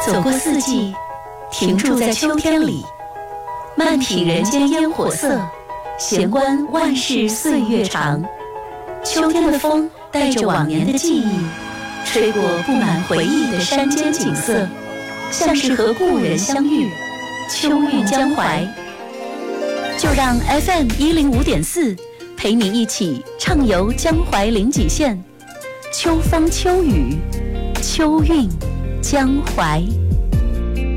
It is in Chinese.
走过四季，停驻在秋天里，慢品人间烟火色，闲观万事岁月长。秋天的风带着往年的记忆，吹过布满回忆的山间景色，像是和故人相遇，秋韵江淮。就让 FM105.4陪你一起畅游江淮临济县，秋风秋雨，秋韵江淮。